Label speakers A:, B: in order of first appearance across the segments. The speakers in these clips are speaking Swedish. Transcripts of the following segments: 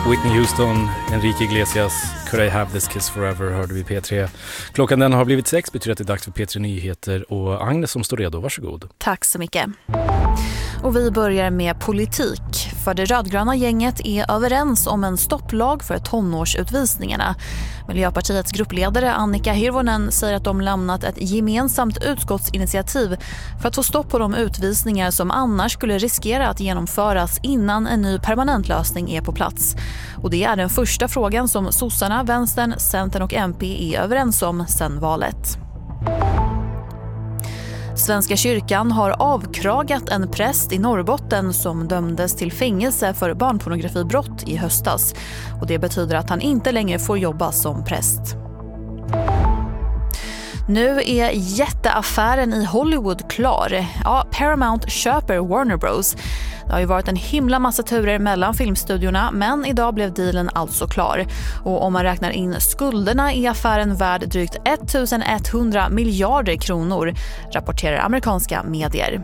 A: Whitney Houston, Enrique Iglesias, Could I have this kiss forever hörde vi P3. Klockan den har blivit 6, betyder att det är dags för P3 Nyheter och Agnes som står redo, varsågod.
B: Tack så mycket. Och vi börjar med politik. För det rödgröna gänget är överens om en stopplag för tonårsutvisningarna. Miljöpartiets gruppledare Annika Hirvonen säger att de lämnat ett gemensamt utskottsinitiativ för att få stopp på de utvisningar som annars skulle riskera att genomföras innan en ny permanent lösning är på plats. Och det är den första frågan som sossarna, vänstern, Centern och MP är överens om sedan valet. Svenska kyrkan har avkragat en präst i Norrbotten som dömdes till fängelse för barnpornografibrott i höstas. Och det betyder att han inte längre får jobba som präst. Nu är jätteaffären i Hollywood klar. Ja, Paramount köper Warner Bros. Det har ju varit en himla massa turer mellan filmstudiorna, men idag blev dealen alltså klar. Och om man räknar in skulderna är affären värd drygt 1100 miljarder kronor, rapporterar amerikanska medier.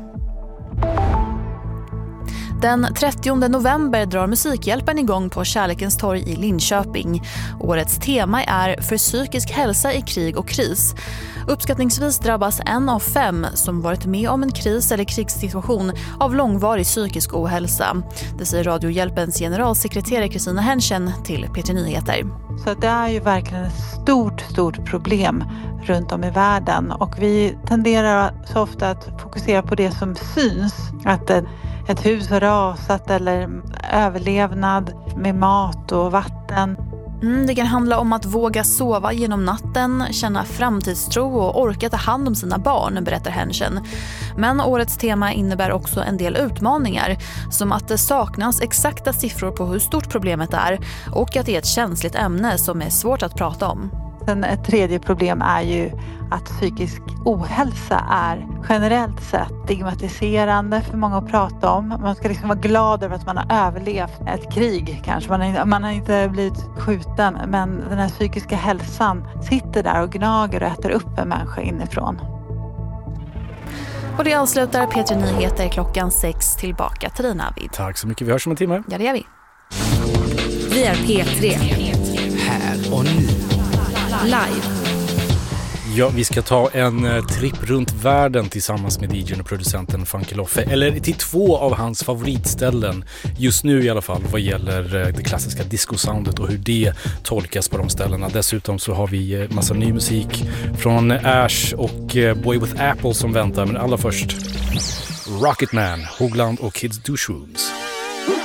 B: Den 30 november drar Musikhjälpen igång på Kärlekens torg i Linköping. Årets tema är för psykisk hälsa i krig och kris. Uppskattningsvis drabbas 1 av 5 som varit med om en kris eller krigssituation av långvarig psykisk ohälsa. Det säger Radiohjälpens generalsekreterare Kristina Henschen till P3 Nyheter.
C: Så det är ju verkligen ett stort problem runt om i världen. Och vi tenderar så ofta att fokusera på det som syns. Att ett hus har rasat eller överlevnad med mat och vatten.
B: Det kan handla om att våga sova genom natten, känna framtidstro och orka ta hand om sina barn, berättar Henschen. Men årets tema innebär också en del utmaningar, som att det saknas exakta siffror på hur stort problemet är och att det är ett känsligt ämne som är svårt att prata om.
C: Ett tredje problem är ju att psykisk ohälsa är generellt sett stigmatiserande för många att prata om. Man ska liksom vara glad över att man har överlevt ett krig kanske. Man har inte blivit skjuten, men den här psykiska hälsan sitter där och gnager och äter upp en människa inifrån.
B: Och det avslutar P3 Nyheter klockan 6. Tillbaka till dig, Navid.
A: Tack så mycket, vi hörs om en timme.
B: Ja, det gör vi.
D: Vi är P3.
E: Här och nu.
D: Live.
A: Ja, vi ska ta en tripp runt världen tillsammans med DJ:n och producenten Funky Loffe. Eller till 2 av hans favoritställen just nu i alla fall vad gäller det klassiska discosoundet och hur det tolkas på de ställena. Dessutom så har vi massa ny musik från Ash och Boy with Apple som väntar. Men allra först Rocketman, Hogland och Kids Do Shrooms.